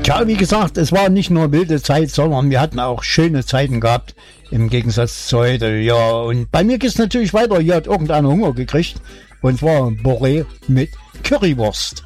Tja, wie gesagt, es war nicht nur wilde Zeit, sondern wir hatten auch schöne Zeiten gehabt, im Gegensatz zu heute. Ja, und bei mir geht's natürlich weiter. Hier hat irgendeiner Hunger gekriegt, und zwar Boré mit Currywurst.